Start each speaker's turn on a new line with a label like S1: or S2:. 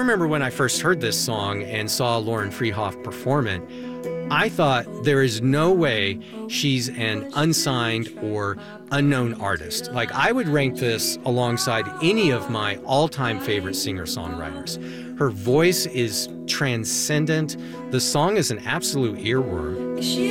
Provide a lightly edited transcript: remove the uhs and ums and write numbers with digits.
S1: remember when I first heard this song and saw Lauren Freehoff perform it, I thought there is no way she's an unsigned or unknown artist. Like, I would rank this alongside any of my all-time favorite singer-songwriters. Her voice is transcendent. The song is an absolute earworm.